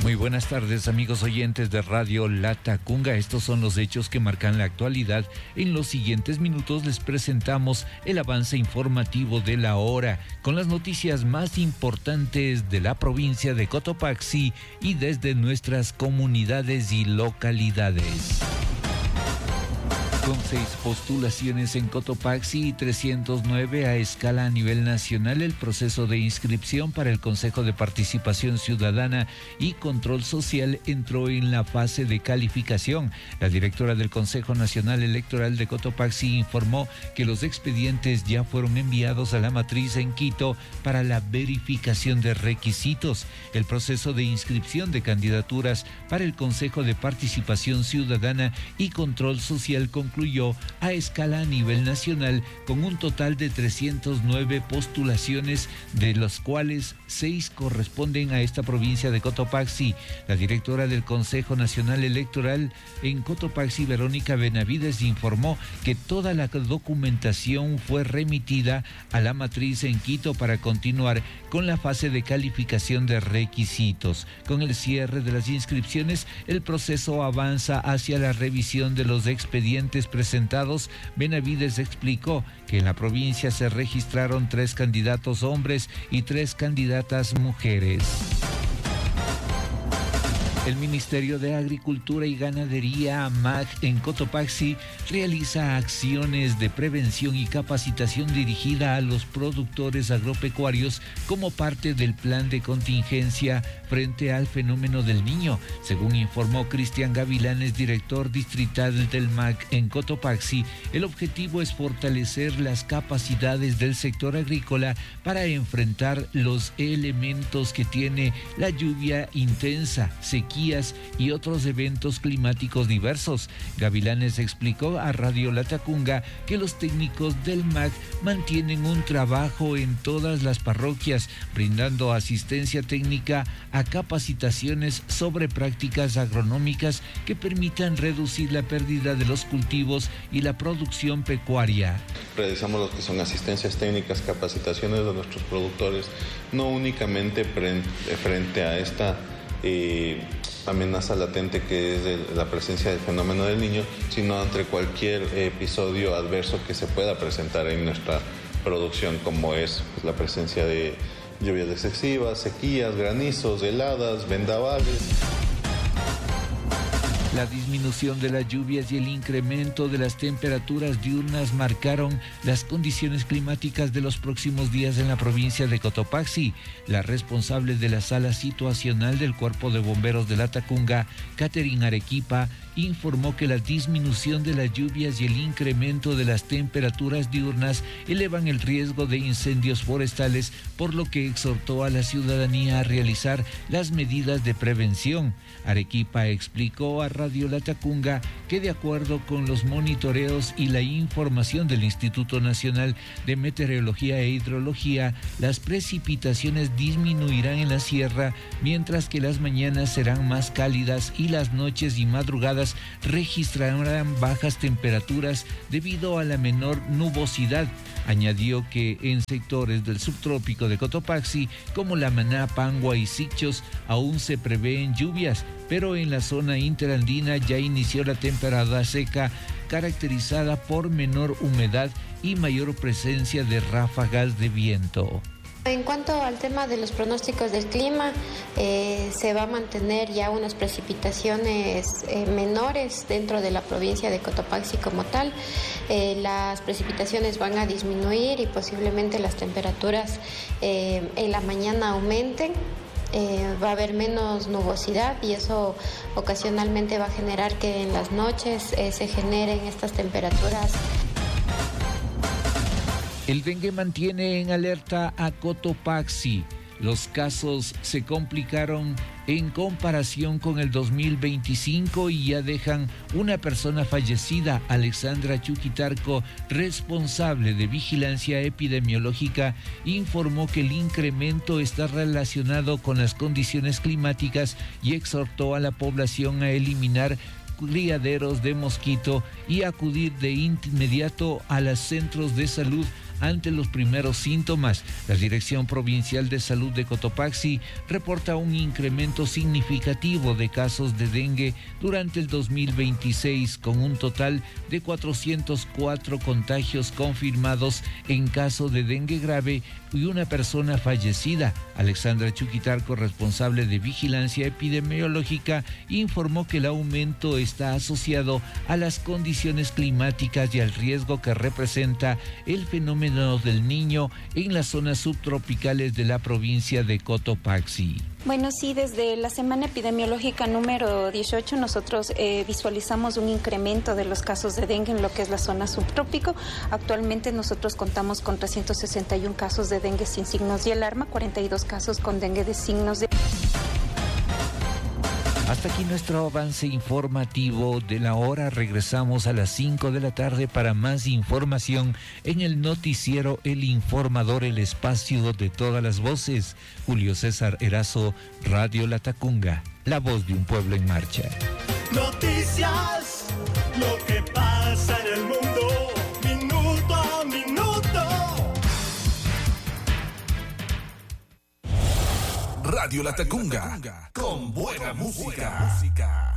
Muy buenas tardes, amigos oyentes de Radio Latacunga. Estos son los hechos que marcan la actualidad. En los siguientes minutos les presentamos el avance informativo de la hora con las noticias más importantes de la provincia de Cotopaxi y desde nuestras comunidades y localidades. Con 6 postulaciones en Cotopaxi y 309 a escala a nivel nacional, el proceso de inscripción para el Consejo de Participación Ciudadana y Control Social entró en la fase de calificación. La directora del Consejo Nacional Electoral de Cotopaxi informó que los expedientes ya fueron enviados a la matriz en Quito para la verificación de requisitos. El proceso de inscripción de candidaturas para el Consejo de Participación Ciudadana y Control Social concluyó a escala a nivel nacional con un total de 309 postulaciones, de los cuales 6 corresponden a esta provincia de Cotopaxi. La directora del Consejo Nacional Electoral en Cotopaxi, Verónica Benavides, informó que toda la documentación fue remitida a la matriz en Quito para continuar con la fase de calificación de requisitos. Con el cierre de las inscripciones, el proceso avanza hacia la revisión de los expedientes presentados. Benavides explicó que en la provincia se registraron 3 candidatos hombres y 3 candidatas mujeres. El Ministerio de Agricultura y Ganadería, MAG, en Cotopaxi, realiza acciones de prevención y capacitación dirigida a los productores agropecuarios como parte del plan de contingencia frente al fenómeno del Niño. Según informó Cristian Gavilanes, director distrital del MAG en Cotopaxi, el objetivo es fortalecer las capacidades del sector agrícola para enfrentar los elementos que tiene la lluvia intensa, sequía y otros eventos climáticos diversos. Gavilanes explicó a Radio Latacunga que los técnicos del MAG mantienen un trabajo en todas las parroquias, brindando asistencia técnica a capacitaciones sobre prácticas agronómicas que permitan reducir la pérdida de los cultivos y la producción pecuaria. Realizamos lo que son asistencias técnicas, capacitaciones de nuestros productores, no únicamente frente a esta amenaza latente que es la presencia del fenómeno del Niño, sino ante cualquier episodio adverso que se pueda presentar en nuestra producción, como es la presencia de lluvias excesivas, sequías, granizos, heladas, vendavales. La disminución de las lluvias y el incremento de las temperaturas diurnas marcaron las condiciones climáticas de los próximos días en la provincia de Cotopaxi. La responsable de la sala situacional del Cuerpo de Bomberos de Latacunga, Catherine Arequipa, informó que la disminución de las lluvias y el incremento de las temperaturas diurnas elevan el riesgo de incendios forestales, por lo que exhortó a la ciudadanía a realizar las medidas de prevención. Arequipa explicó a Radio Latacunga que, de acuerdo con los monitoreos y la información del Instituto Nacional de Meteorología e Hidrología, las precipitaciones disminuirán en la sierra, mientras que las mañanas serán más cálidas y las noches y madrugadas registrarán bajas temperaturas debido a la menor nubosidad. Añadió que en sectores del subtrópico de Cotopaxi, como La Maná, Pangua y Sichos, aún se prevén lluvias, pero en la zona interandina ya inició la temporada seca, caracterizada por menor humedad y mayor presencia de ráfagas de viento. En cuanto al tema de los pronósticos del clima, se va a mantener ya unas precipitaciones menores dentro de la provincia de Cotopaxi como tal. Las precipitaciones van a disminuir y posiblemente las temperaturas en la mañana aumenten. Va a haber menos nubosidad y eso ocasionalmente va a generar que en las noches se generen estas temperaturas. El dengue mantiene en alerta a Cotopaxi. Los casos se complicaron en comparación con el 2025 y ya dejan una persona fallecida. Alexandra Chuquitarco, responsable de vigilancia epidemiológica, informó que el incremento está relacionado con las condiciones climáticas y exhortó a la población a eliminar criaderos de mosquito y acudir de inmediato a los centros de salud ante los primeros síntomas. La Dirección Provincial de Salud de Cotopaxi reporta un incremento significativo de casos de dengue durante el 2026, con un total de 404 contagios confirmados en caso de dengue grave y una persona fallecida. Alexandra Chuquitarco, responsable de Vigilancia Epidemiológica, informó que el aumento está asociado a las condiciones climáticas y al riesgo que representa el fenómeno del Niño en las zonas subtropicales de la provincia de Cotopaxi. Bueno, sí, desde la semana epidemiológica número 18 nosotros visualizamos un incremento de los casos de dengue en lo que es la zona subtrópico. Actualmente nosotros contamos con 361 casos de dengue sin signos de alarma, 42 casos con dengue de signos de... Hasta aquí nuestro avance informativo de la hora. Regresamos a las 5 de la tarde para más información en el noticiero El Informador, el espacio de todas las voces. Julio César Erazo, Radio Latacunga, la voz de un pueblo en marcha. Noticias, lo que pasa en el mundo, minuto a minuto. Radio Latacunga, con buena música.